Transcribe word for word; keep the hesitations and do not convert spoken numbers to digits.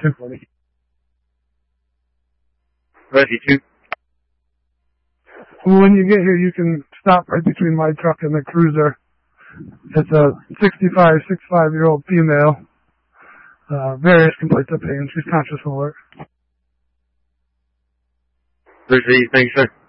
two. Rescue two. When you get here, you can stop right between my truck and the cruiser. It's a sixty-five, sixty-five-year-old female. Uh, various complaints of pain. She's conscious and alert. Rescue, thank you, sir.